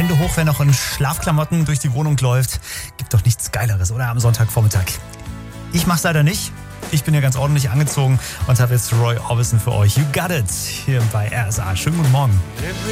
Hände hoch, wer noch in Schlafklamotten durch die Wohnung läuft. Gibt doch nichts Geileres, oder? Am Sonntagvormittag. Ich mach's leider nicht. Ich bin ja ganz ordentlich angezogen und habe jetzt Roy Orbison für euch. You got it. Hier bei RSA. Schönen guten Morgen.